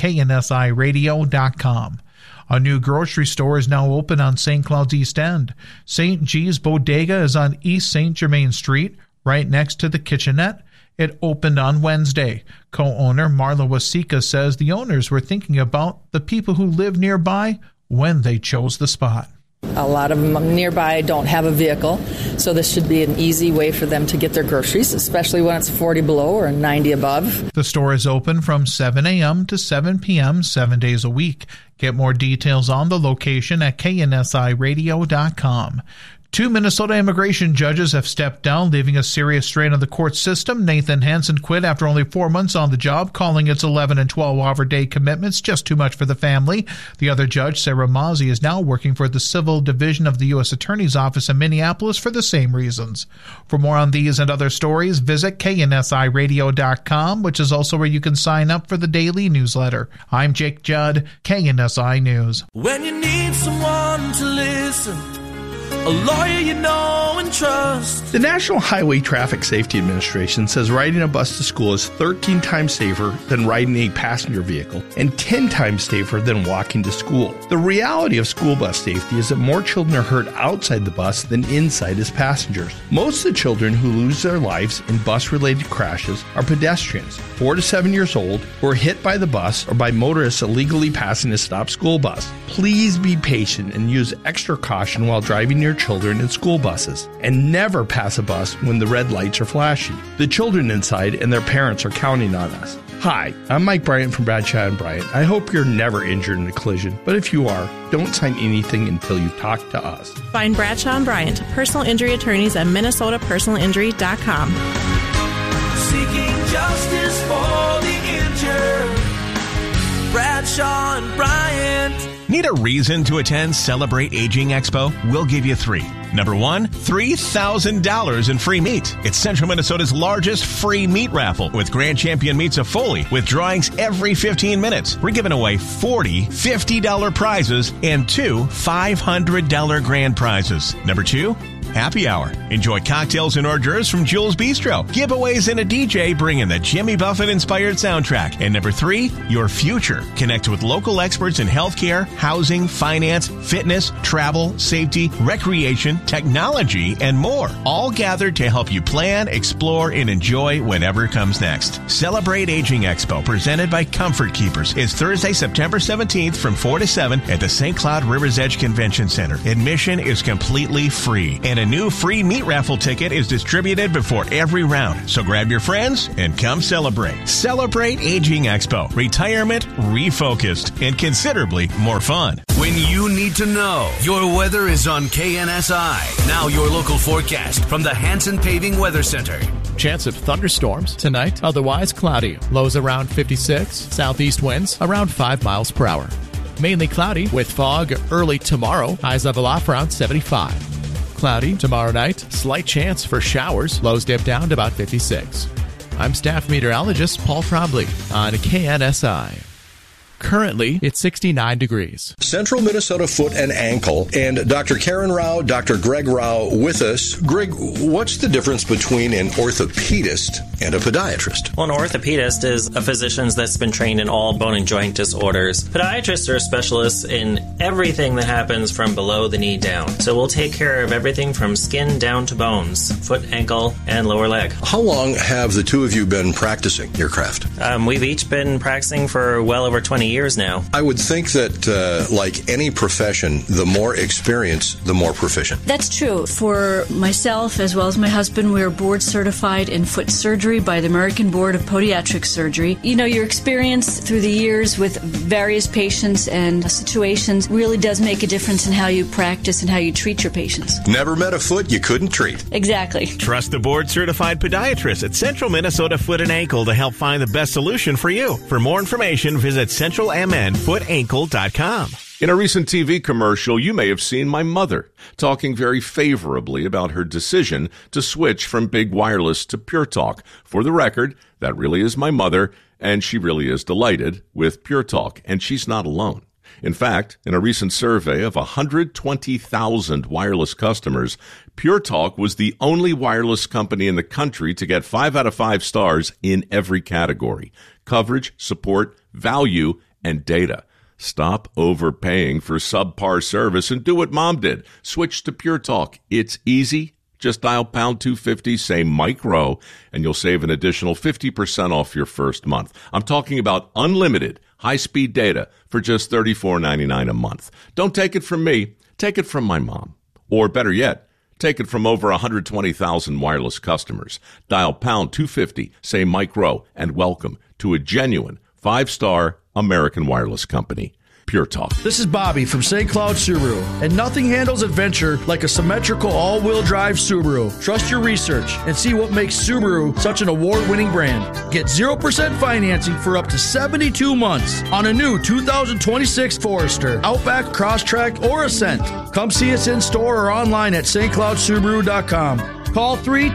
KNSIRadio.com. A new grocery store is now open on St. Cloud's East End. St. G's Bodega is on East St. Germain Street, right next to the Kitchenette. It opened on Wednesday. Co-owner Marla Wasika says the owners were thinking about the people who live nearby when they chose the spot. A lot of them nearby don't have a vehicle, so this should be an easy way for them to get their groceries, especially when it's 40 below or 90 above. The store is open from 7 a.m. to 7 p.m. 7 days a week. Get more details on the location at KNSIRadio.com. 2 Minnesota immigration judges have stepped down, leaving a serious strain on the court system. Nathan Hansen quit after only 4 months on the job, calling its 11 and 12-hour day commitments just too much for the family. The other judge, Sarah Mazzi, is now working for the Civil Division of the U.S. Attorney's Office in Minneapolis for the same reasons. For more on these and other stories, visit KNSIRadio.com, which is also where you can sign up for the daily newsletter. I'm Jake Judd, KNSI News. When you need someone to listen, a lawyer you know and trust. The National Highway Traffic Safety Administration says riding a bus to school is 13 times safer than riding a passenger vehicle and 10 times safer than walking to school. The reality of school bus safety is that more children are hurt outside the bus than inside as passengers. Most of the children who lose their lives in bus-related crashes are pedestrians, 4 to 7 years old, who are hit by the bus or by motorists illegally passing a stopped school bus. Please be patient and use extra caution while driving your children in school buses, and never pass a bus when the red lights are flashing. The children inside and their parents are counting on us. Hi, I'm Mike Bryant from Bradshaw & Bryant. I hope you're never injured in a collision, but if you are, don't sign anything until you talk to us. Find Bradshaw & Bryant, personal injury attorneys at minnesotapersonalinjury.com. Seeking justice for the injured. Bradshaw & Bryant. Need a reason to attend Celebrate Aging Expo? We'll give you 3. Number 1, $3,000 in free meat. It's Central Minnesota's largest free meat raffle with Grand Champion Meats of Foley with drawings every 15 minutes. We're giving away 40 $50 prizes and 2 $500 grand prizes. Number 2, Happy Hour. Enjoy cocktails and hors d'oeuvres from Jules Bistro. Giveaways and a DJ bringing the Jimmy Buffett-inspired soundtrack. And number 3, your future. Connect with local experts in healthcare, housing, finance, fitness, travel, safety, recreation, technology, and more. All gathered to help you plan, explore, and enjoy whatever comes next. Celebrate Aging Expo, presented by Comfort Keepers, is Thursday, September 17th from 4 to 7 at the St. Cloud River's Edge Convention Center. Admission is completely free, and a new free meat raffle ticket is distributed before every round. So grab your friends and come celebrate. Celebrate Aging Expo. Retirement refocused and considerably more fun. When you need to know, your weather is on KNSI. Now your local forecast from the Hanson Paving Weather Center. Chance of thunderstorms tonight, otherwise cloudy. Lows around 56, southeast winds around 5 miles per hour. Mainly cloudy with fog early tomorrow, highs level off around 75. Cloudy tomorrow night, slight chance for showers, lows dip down to about 56. I'm staff meteorologist Paul Trombley on KNSI. Currently, it's 69 degrees. Central Minnesota Foot and Ankle, and Dr. Karen Rao, Dr. Greg Rao with us. Greg, what's the difference between an orthopedist and a podiatrist? Well, an orthopedist is a physician that's been trained in all bone and joint disorders. Podiatrists are specialists in everything that happens from below the knee down. So we'll take care of everything from skin down to bones, foot, ankle, and lower leg. How long have the two of you been practicing your craft? We've each been practicing for well over 20 years now. I would think that, like any profession, the more experience, the more proficient. That's true. For myself, as well as my husband, we are board certified in foot surgery by the American Board of Podiatric Surgery. You know, your experience through the years with various patients and situations really does make a difference in how you practice and how you treat your patients. Never met a foot you couldn't treat. Exactly. Trust the board-certified podiatrist at Central Minnesota Foot and Ankle to help find the best solution for you. For more information, visit centralmnfootankle.com. In a recent TV commercial, you may have seen my mother talking very favorably about her decision to switch from Big Wireless to Pure Talk. For the record, that really is my mother, and she really is delighted with Pure Talk, and she's not alone. In fact, in a recent survey of 120,000 wireless customers, Pure Talk was the only wireless company in the country to get 5 out of 5 stars in every category: coverage, support, value, and data. Stop overpaying for subpar service and do what Mom did. Switch to Pure Talk. It's easy. Just dial pound 250, say Mike Rowe, and you'll save an additional 50% off your first month. I'm talking about unlimited high-speed data for just $34.99 a month. Don't take it from me. Take it from my mom. Or better yet, take it from over 120,000 wireless customers. Dial pound 250, say Mike Rowe, and welcome to a genuine 5-star American wireless company. Pure Talk. This is Bobby from St. Cloud Subaru, and nothing handles adventure like a symmetrical all-wheel drive Subaru. Trust your research and see what makes Subaru such an award-winning brand. Get 0% financing for up to 72 months on a new 2026 Forester, Outback, Crosstrek, or Ascent. Come see us in store or online at stcloudsubaru.com. Call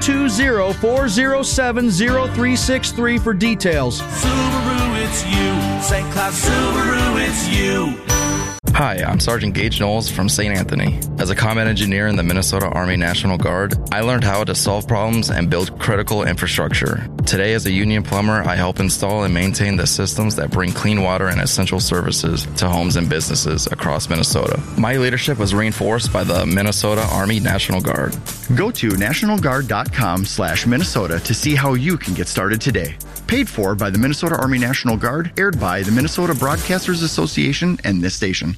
320-407-0363 for details. Subaru, it's you. St. Cloud Subaru, it's you. Hi, I'm Sergeant Gage Knowles from St. Anthony. As a combat engineer in the Minnesota Army National Guard, I learned how to solve problems and build critical infrastructure. Today, as a union plumber, I help install and maintain the systems that bring clean water and essential services to homes and businesses across Minnesota. My leadership was reinforced by the Minnesota Army National Guard. Go to nationalguard.com/Minnesota to see how you can get started today. Paid for by the Minnesota Army National Guard, aired by the Minnesota Broadcasters Association and this station.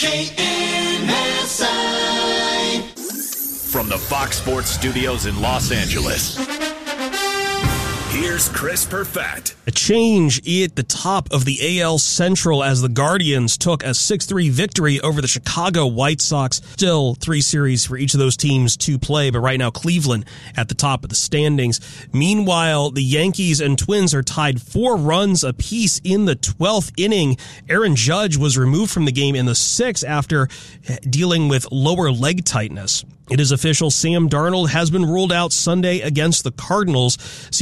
KNSI. From the Fox Sports Studios in Los Angeles, here's Chris Perfett. A change at the top of the AL Central as the Guardians took a 6-3 victory over the Chicago White Sox. Still 3 series for each of those teams to play, but right now Cleveland at the top of the standings. Meanwhile, the Yankees and Twins are tied 4 runs apiece in the 12th inning. Aaron Judge was removed from the game in the 6th after dealing with lower leg tightness. It is official, Sam Darnold has been ruled out Sunday against the Cardinals. Seahawks head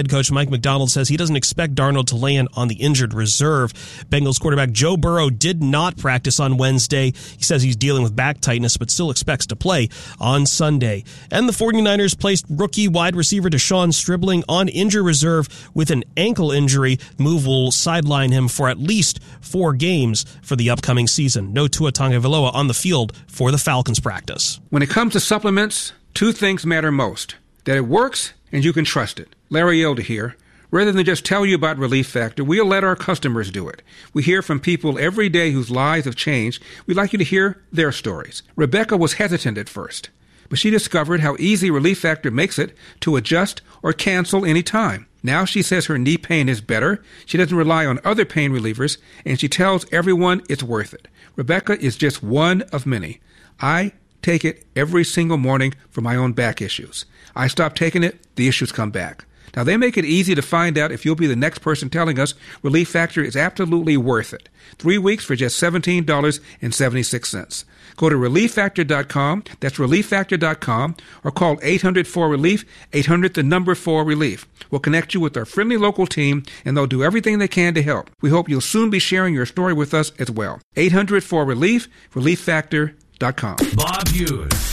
head coach Mike McDonald says he doesn't expect Darnold to land on the injured reserve. Bengals quarterback Joe Burrow did not practice on Wednesday. He says he's dealing with back tightness, but still expects to play on Sunday. And the 49ers placed rookie wide receiver Deshaun Stribling on injury reserve with an ankle injury. The move will sideline him for at least 4 games for the upcoming season. No Tua Tagovailoa on the field for the Falcons practice. When it comes to supplements, 2 things matter most: that it works and you can trust it. Larry Elder here. Rather than just tell you about Relief Factor, we'll let our customers do it. We hear from people every day whose lives have changed. We'd like you to hear their stories. Rebecca was hesitant at first, but she discovered how easy Relief Factor makes it to adjust or cancel any time. Now she says her knee pain is better, she doesn't rely on other pain relievers, and she tells everyone it's worth it. Rebecca is just one of many. I take it every single morning for my own back issues. I stop taking it, the issues come back. Now, they make it easy to find out if you'll be the next person telling us Relief Factor is absolutely worth it. 3 weeks for just $17.76. Go to ReliefFactor.com, that's ReliefFactor.com, or call 800-4RELIEF, 800-4RELIEF. We'll connect you with our friendly local team, and they'll do everything they can to help. We hope you'll soon be sharing your story with us as well. 800-4RELIEF, ReliefFactor.com. Bob Hughes.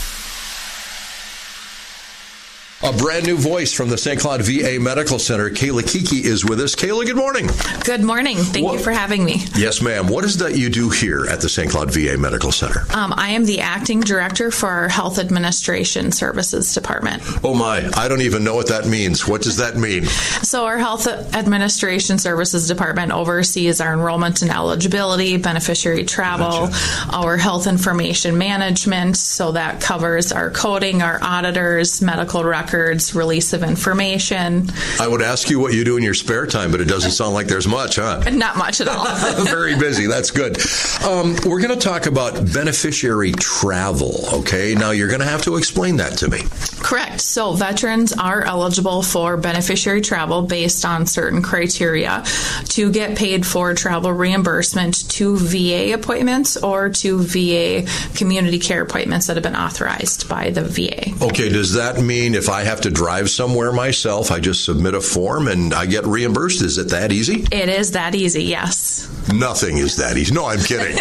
A brand new voice from the St. Cloud VA Medical Center. Kayla Kiki is with us. Kayla, good morning. Good morning. Thank you for having me. Yes, ma'am. What is that you do here at the St. Cloud VA Medical Center? I am the acting director for our Health Administration Services Department. Oh, my. I don't even know what that means. What does that mean? So our Health Administration Services Department oversees our enrollment and eligibility, beneficiary travel, our health information management. So that covers our coding, our auditors, medical records, release of information. I would ask you what you do in your spare time, but it doesn't sound like there's much, huh? Not much at all. Very busy. That's good. We're going to talk about beneficiary travel, okay? Now, you're going to have to explain that to me. Correct. So veterans are eligible for beneficiary travel based on certain criteria to get paid for travel reimbursement to VA appointments or to VA community care appointments that have been authorized by the VA. Okay, does that mean if I have to drive somewhere myself, I just submit a form and I get reimbursed? Is it that easy? It is that easy, yes. Nothing is that easy. No, I'm kidding.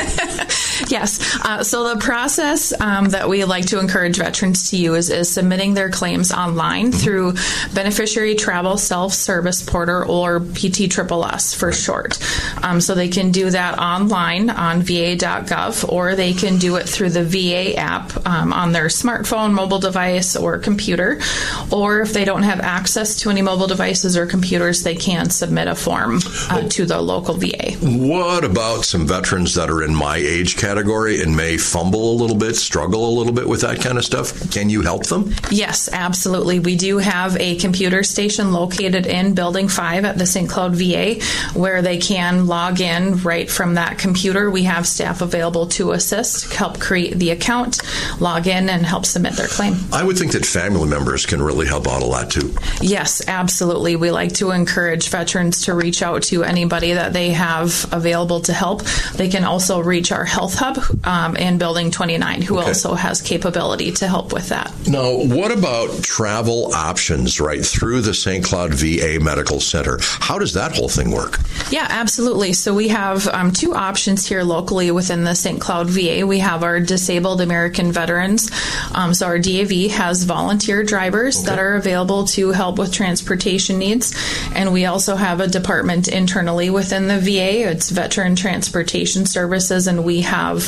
Yes. So the process that we like to encourage veterans to use is submitting their claims online through Beneficiary Travel Self-Service Portal, or PTSSS for short. So they can do that online on va.gov, or they can do it through the VA app on their smartphone, mobile device, or computer. Or if they don't have access to any mobile devices or computers, they can submit a form to the local VA. What about some veterans that are in my age category and may fumble a little bit, struggle a little bit with that kind of stuff? Can you help them? Yes, absolutely. We do have a computer station located in Building 5 at the St. Cloud VA where they can log in right from that computer. We have staff available to assist, help create the account, log in, and help submit their claim. I would think that family members can really help out a lot too. Yes, absolutely. We like to encourage veterans to reach out to anybody that they have available to help. They can also reach our health hub in Building 29, who also has capability to help with that. Now, what about travel options right through the St. Cloud VA Medical Center? How does that whole thing work? Yeah, absolutely. So we have 2 options here locally within the St. Cloud VA. We have our Disabled American Veterans. So our DAV has volunteer drivers that are available to help with transportation needs. And we also have a department internally within the VA. It's Veteran Transportation Services, and we have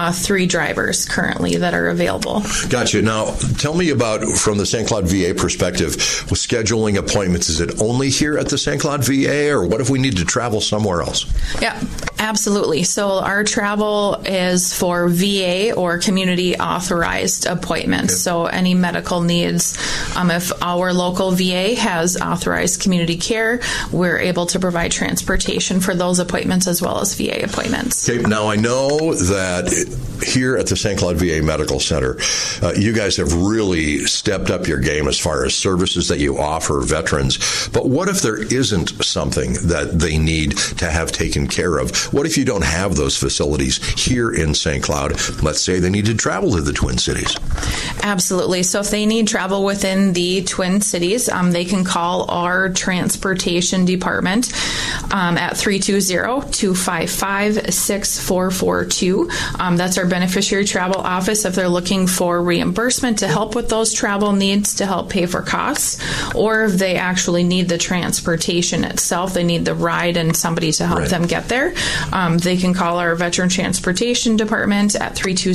3 drivers currently that are available. Gotcha. Now, tell me about, from the St. Cloud VA perspective, with scheduling appointments, is it only here at the St. Cloud VA, or what if we need to travel somewhere else? Yeah, absolutely. So our travel is for VA or community authorized appointments. So any medical needs, if our local VA has authorized community care, we're able to provide transportation for those appointments as well as VA appointments. Okay, now I know that here at the St. Cloud VA Medical Center, you guys have really stepped up your game as far as services that you offer veterans. But what if there isn't something that they need to have taken care of? what if you don't have those facilities here in St. Cloud? Let's say they need to travel to the Twin Cities. Absolutely. So if they need travel within the Twin Cities, they can call our transportation department at 320-255-6442. That's our beneficiary travel office if they're looking for reimbursement to help with those travel needs to help pay for costs, or if they actually need the transportation itself, they need the ride and somebody to help them get there. They can call our Veteran Transportation Department at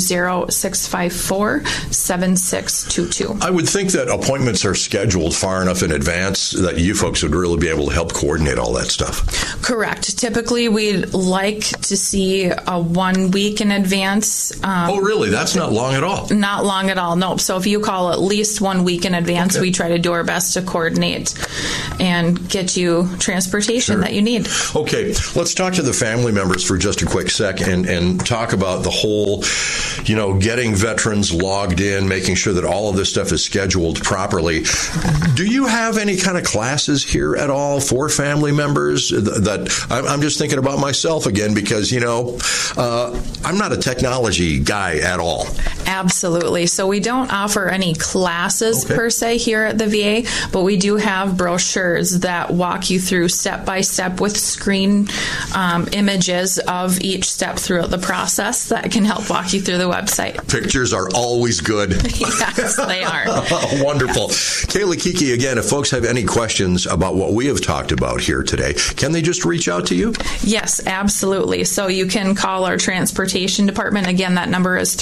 320-654-7622. I would think that appointments are scheduled far enough in advance that you folks would really be able to help coordinate all that stuff. Correct. Typically, we'd like to see a 1 week in advance. Oh, really? That's not long at all? Not long at all, nope. So if you call at least 1 week in advance, we try to do our best to coordinate and get you transportation that you need. Okay, let's talk to the family members for just a quick sec and talk about the whole, getting veterans logged in, making sure that all of this stuff is scheduled properly. Do you have any kind of classes here at all for family members? That I'm just thinking about myself again because, I'm not a technology guy at all. Absolutely. So we don't offer any classes per se here at the VA, but we do have brochures that walk you through step by step with screen images of each step throughout the process that can help walk you through the website. Pictures are always good. Yes, they are. Wonderful. Kayla Kiki, again, if folks have any questions about what we have talked about here today, can they just reach out to you? Yes, absolutely. So you can call our transportation department. Again, that number is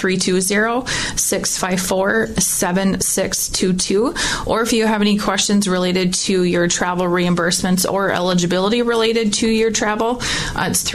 320-654-7622. Or if you have any questions related to your travel reimbursements or eligibility related to your travel, it's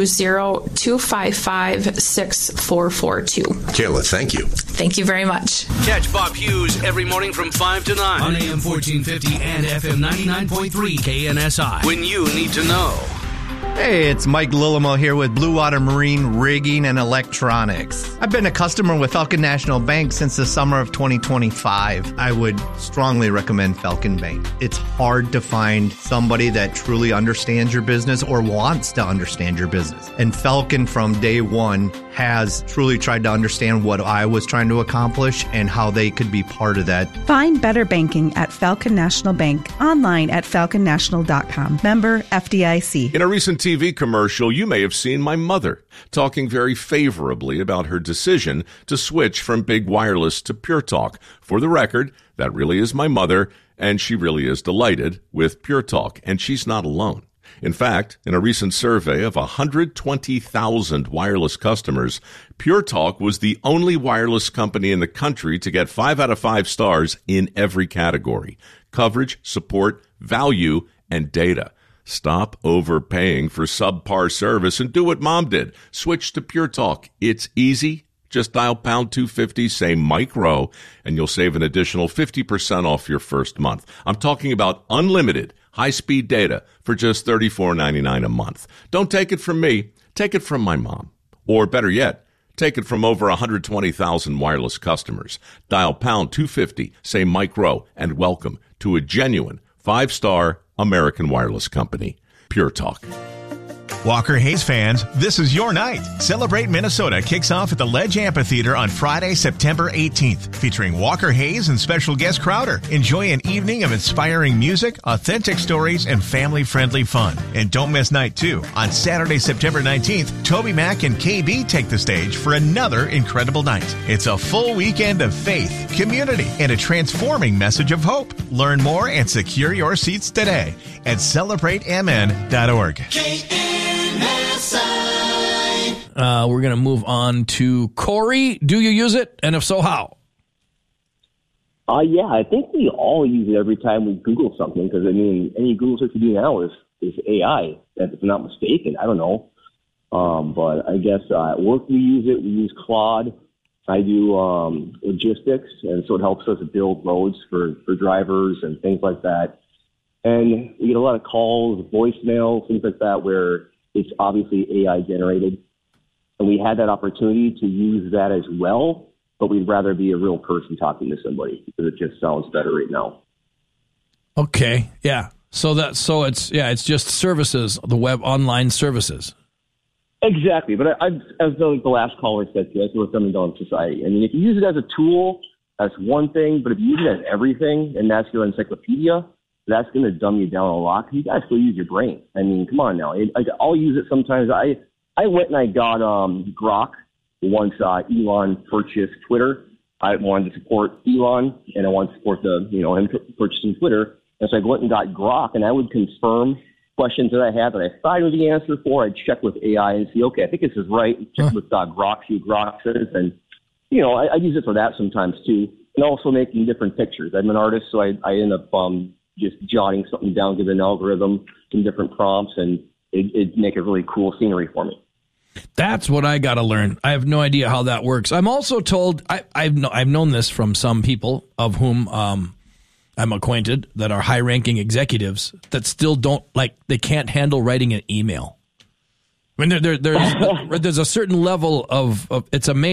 320-255-6442. Kayla, thank you. Thank you very much. Catch Bob Hughes every morning from 5 to 9 on AM 1450 and FM 99.3 KNSI. When you need to know. Hey, it's Mike Lillimo here with Blue Water Marine Rigging and Electronics. I've been a customer with Falcon National Bank since the summer of 2025. I would strongly recommend Falcon Bank. It's hard to find somebody that truly understands your business or wants to understand your business. And Falcon from day one has truly tried to understand what I was trying to accomplish and how they could be part of that. Find better banking at Falcon National Bank, online at falconnational.com. Member FDIC. In a recent TV commercial, you may have seen my mother talking very favorably about her decision to switch from big wireless to Pure Talk. For the record, that really is my mother, and she really is delighted with Pure Talk, and she's not alone. In fact, in a recent survey of 120,000 wireless customers, Pure Talk was the only wireless company in the country to get 5 out of 5 stars in every category: coverage, support, value, and data. Stop overpaying for subpar service and do what Mom did. Switch to Pure Talk. It's easy. Just dial pound 250, say Mike Rowe, and you'll save an additional 50% off your first month. I'm talking about unlimited high-speed data for just $34.99 a month. Don't take it from me. Take it from my mom. Or better yet, take it from over 120,000 wireless customers. Dial pound 250, say Mike Rowe, and welcome to a genuine 5-star American wireless company. Pure Talk. Walker Hayes fans, this is your night. Celebrate Minnesota kicks off at the Ledge Amphitheater on Friday, September 18th, featuring Walker Hayes and special guest Crowder. Enjoy an evening of inspiring music, authentic stories, and family-friendly fun. And don't miss night 2. On Saturday, September 19th, Toby Mac and KB take the stage for another incredible night. It's a full weekend of faith, community, and a transforming message of hope. Learn more and secure your seats today at celebratemn.org. We're going to move on to Corey. Do you use it? And if so, how? Yeah, I think we all use it every time we Google something because, any Google search you do now is AI, if I'm not mistaken. I don't know. But I guess at work we use it. We use Claude. I do logistics, and so it helps us build roads for drivers and things like that. And we get a lot of calls, voicemail, things like that, where it's obviously AI generated. And we had that opportunity to use that as well, but we'd rather be a real person talking to somebody because it just sounds better right now. Okay. Yeah. So it's just services, the web online services. Exactly. But as the last caller said, too, that's what's dumbing down society. I mean, if you use it as a tool, that's one thing. But if you use it as everything, and that's your encyclopedia, that's going to dumb you down a lot. You got to still use your brain. I mean, come on now. I'll use it sometimes. I went and I got Grok once Elon purchased Twitter. I wanted to support Elon, and I wanted to support him purchasing Twitter. And so I went and got Grok, and I would confirm questions that I had that I thought I knew the answer for. I'd check with AI and see, okay, I think this is right. Check with Grok, see what Grok says. And, I use it for that sometimes too. And also making different pictures. I'm an artist, so I end up just jotting something down, give an algorithm some different prompts, and it'd make a really cool scenery for me. That's what I got to learn. I have no idea how that works. I'm also told, I've known this from some people of whom I'm acquainted that are high-ranking executives that still don't, they can't handle writing an email. I mean, there's a certain level of it's amazing.